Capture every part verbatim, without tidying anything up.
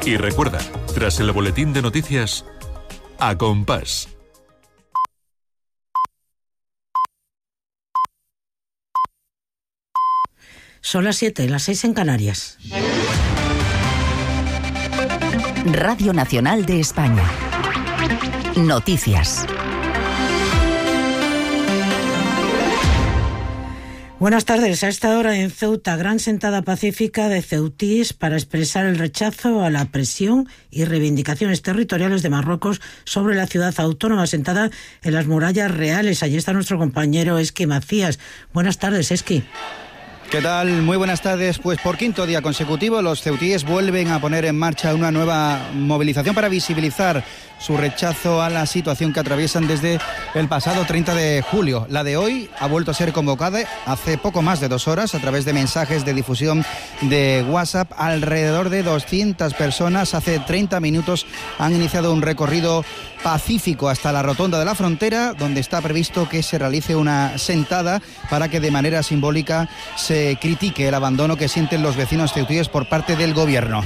Y recuerda, tras el boletín de noticias, A Compás. Son las siete, las seis en Canarias. Radio Nacional de España. Noticias. Buenas tardes. A esta hora en Ceuta, gran sentada pacífica de ceutíes para expresar el rechazo a la presión y reivindicaciones territoriales de Marruecos sobre la ciudad autónoma asentada en las murallas reales. Allí está nuestro compañero Esqui Macías. Buenas tardes, Esqui. ¿Qué tal? Muy buenas tardes. Pues por quinto día consecutivo los ceutíes vuelven a poner en marcha una nueva movilización para visibilizar su rechazo a la situación que atraviesan desde el pasado treinta de julio. La de hoy ha vuelto a ser convocada hace poco más de dos horas a través de mensajes de difusión de WhatsApp. Alrededor de doscientas personas hace treinta minutos han iniciado un recorrido pacífico hasta la rotonda de la frontera, donde está previsto que se realice una sentada para que de manera simbólica se critique el abandono que sienten los vecinos ceutíes por parte del gobierno.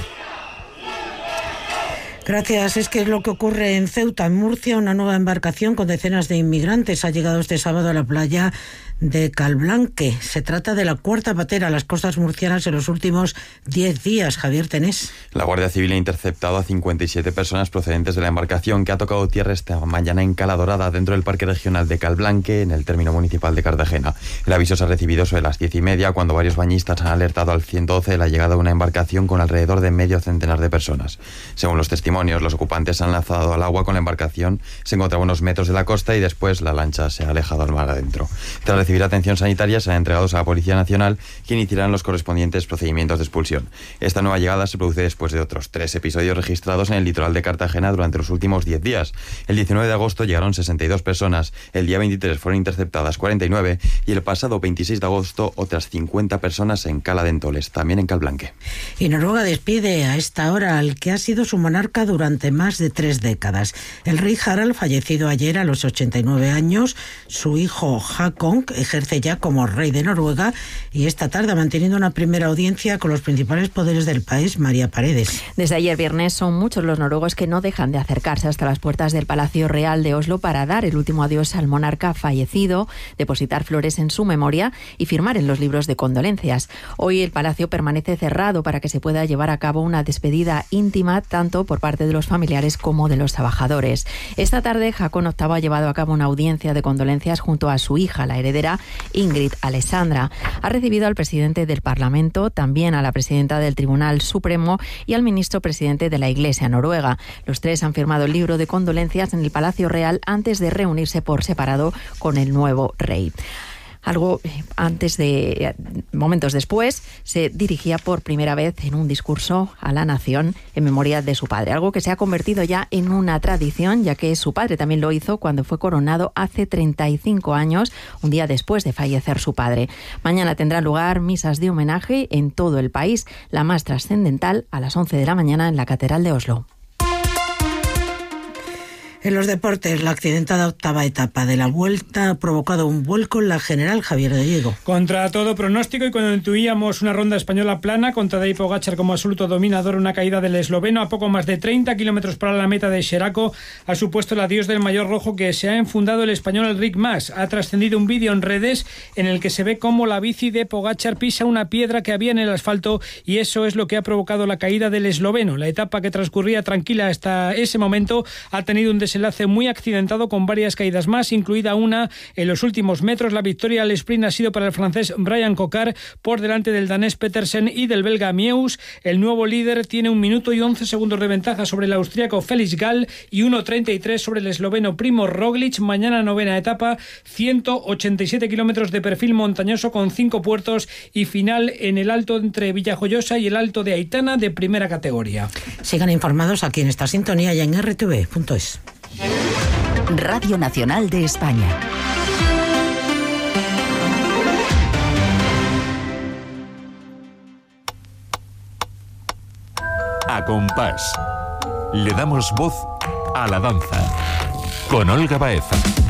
Gracias. Es que es lo que ocurre en Ceuta, en Murcia. Una nueva embarcación con decenas de inmigrantes ha llegado este sábado a la playa de Calblanque. Se trata de la cuarta patera a las costas murcianas en los últimos diez días. Javier Tenés. La Guardia Civil ha interceptado a cincuenta y siete personas procedentes de la embarcación que ha tocado tierra esta mañana en Cala Dorada, dentro del Parque Regional de Calblanque, en el término municipal de Cartagena. El aviso se ha recibido sobre las diez y media, cuando varios bañistas han alertado al ciento doce de la llegada de una embarcación con alrededor de medio centenar de personas. Según los testimonios, los ocupantes se han lanzado al agua con la embarcación, se encontraba a unos metros de la costa y después la lancha se ha alejado al mar adentro. Tras recibir atención sanitaria, serán entregados a la Policía Nacional, que iniciarán los correspondientes procedimientos de expulsión. Esta nueva llegada se produce después de otros tres episodios registrados en el litoral de Cartagena durante los últimos diez días. El diecinueve de agosto llegaron sesenta y dos personas, el día veintitrés fueron interceptadas cuarenta y nueve y el pasado veintiséis de agosto otras cincuenta personas en Cala de Entoles, también en Calblanque. Y Noruega despide a esta hora al que ha sido su monarca durante más de tres décadas. El rey Harald, fallecido ayer a los ochenta y nueve años, su hijo Håkon ejerce ya como rey de Noruega y esta tarde ha mantenido una primera audiencia con los principales poderes del país. María Paredes. Desde ayer viernes son muchos los noruegos que no dejan de acercarse hasta las puertas del Palacio Real de Oslo para dar el último adiós al monarca fallecido, depositar flores en su memoria y firmar en los libros de condolencias. Hoy el palacio permanece cerrado para que se pueda llevar a cabo una despedida íntima tanto por parte de los familiares como de los trabajadores. Esta tarde Håkon octavo ha llevado a cabo una audiencia de condolencias junto a su hija, la heredera Ingrid Alessandra. Ha recibido al presidente del Parlamento, también a la presidenta del Tribunal Supremo y al ministro presidente de la Iglesia noruega. Los tres han firmado el libro de condolencias en el Palacio Real antes de reunirse por separado con el nuevo rey. Algo antes de, momentos después, se dirigía por primera vez en un discurso a la nación en memoria de su padre, algo que se ha convertido ya en una tradición, ya que su padre también lo hizo cuando fue coronado hace treinta y cinco años, un día después de fallecer su padre. Mañana tendrán lugar misas de homenaje en todo el país, la más trascendental a las once de la mañana en la Catedral de Oslo. En los deportes, la accidentada octava etapa de la Vuelta ha provocado un vuelco en la general. Javier de Diego. Contra todo pronóstico y cuando intuíamos una ronda española plana, con Tadej Pogačar como absoluto dominador, una caída del esloveno a poco más de treinta kilómetros para la meta de Xeraco ha supuesto el adiós del mayor rojo que se ha enfundado el español Enric Mas. Ha trascendido un vídeo en redes en el que se ve cómo la bici de Pogačar pisa una piedra que había en el asfalto y eso es lo que ha provocado la caída del esloveno. La etapa, que transcurría tranquila hasta ese momento, ha tenido un desenlace muy accidentado con varias caídas más, incluida una en los últimos metros. La victoria al sprint ha sido para el francés Brian Cocard por delante del danés Petersen y del belga Meeus. El nuevo líder tiene un minuto y once segundos de ventaja sobre el austríaco Felix Gall y uno treinta y tres sobre el esloveno Primo Roglic. Mañana novena etapa, ciento ochenta y siete kilómetros de perfil montañoso con cinco puertos y final en el alto entre Villajoyosa y el alto de Aitana de primera categoría. Sigan informados aquí en esta sintonía y en erre te ve punto es. Radio Nacional de España. A Compás. Le damos voz a la danza. Con Olga Baeza.